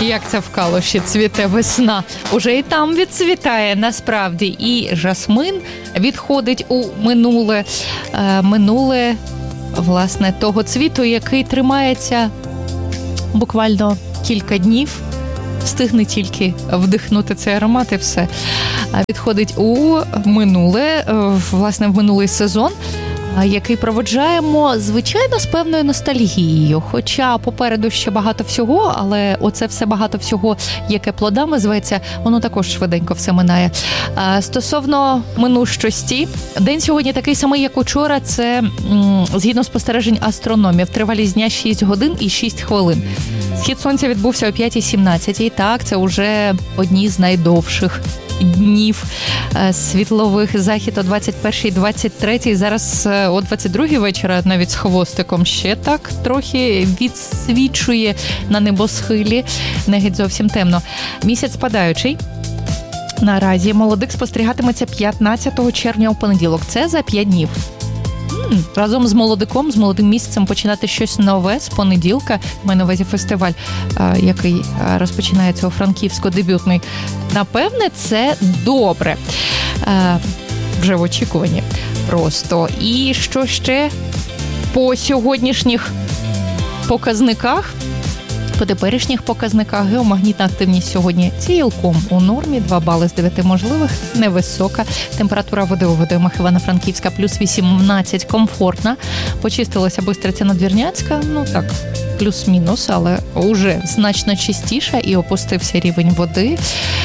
Як це в Калуші цвіте весна. Уже і там відцвітає, насправді. І жасмин відходить у минуле. Минуле, власне, того цвіту, який тримається буквально кілька днів. Встигне тільки вдихнути цей аромат і все. Відходить у минуле, власне, в минулий сезон, який проводжаємо, звичайно, з певною ностальгією. Хоча попереду ще багато всього, але оце все багато всього, яке плодами зветься, воно також швиденько все минає. Стосовно минущості, день сьогодні такий самий, як учора. Це, згідно спостережень астрономів, тривалість дня 6 годин і 6 хвилин. Схід сонця відбувся о 5:17. Так, це вже одні з найдовших днів світлових. Захід о 21:23. Зараз о 22:00 вечора навіть з хвостиком ще так трохи відсвічує на небосхилі. Не геть зовсім темно. Місяць спадаючий. Наразі молодик спостерігатиметься 15 червня у понеділок. Це за 5 днів. Разом з молодиком, з молодим місяцем починати щось нове з понеділка. Маю на увазі фестиваль, який розпочинається у Франківську, дебютний. Напевне, це добре. Вже в очікуванні просто. І що ще по сьогоднішніх показниках? По теперішніх показниках геомагнітна активність сьогодні цілком у нормі, 2 бали з 9 можливих, невисока. Температура води у водоймах Івано-Франківська плюс 18, комфортна. Почистилася Бистриця Надвірнянська, так, плюс-мінус, але уже значно чистіша і опустився рівень води.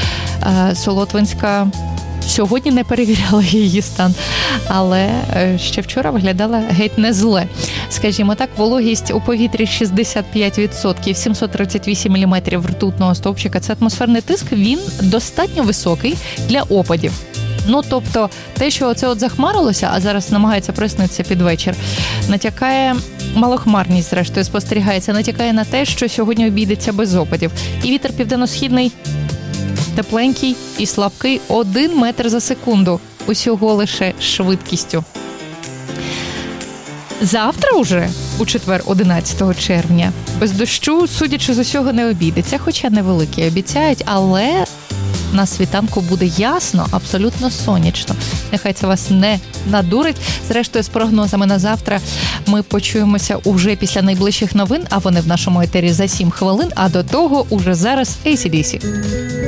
Солотвинська сьогодні не перевіряла її стан, але ще вчора виглядала геть не зле. Скажімо так, вологість у повітрі 65%, 738 мм ртутного стовпчика. Це атмосферний тиск, він достатньо високий для опадів. Тобто, те, що оце захмарилося, а зараз намагається прояснитися під вечір, натякає, малохмарність, зрештою, спостерігається, натякає на те, що сьогодні обійдеться без опадів. І вітер південно-східний тепленький і слабкий, 1 метр за секунду. Усього лише швидкістю. Завтра уже, у четвер, 11 червня, без дощу, судячи з усього, не обійдеться, хоча невеликі обіцяють, але на світанку буде ясно, абсолютно сонячно. Нехай це вас не надурить. Зрештою, з прогнозами на завтра ми почуємося уже після найближчих новин, а вони в нашому етері за 7 хвилин, а до того уже зараз AC/DC.